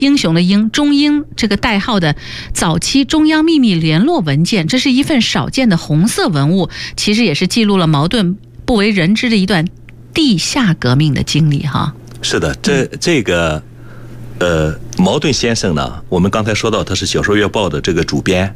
英雄的英，中英这个代号的早期中央秘密联络文件，这是一份少见的红色文物，其实也是记录了茅盾不为人知的一段地下革命的经历哈。 是的，这个茅盾先生呢，我们刚才说到他是《小说月报》的这个主编，